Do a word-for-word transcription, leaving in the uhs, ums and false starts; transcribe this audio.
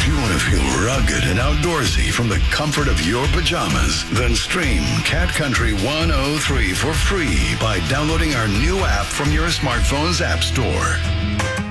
If you want to feel rugged and outdoorsy from the comfort of your pajamas, then stream Cat Country one oh three for free by downloading our new app from your smartphone's app store.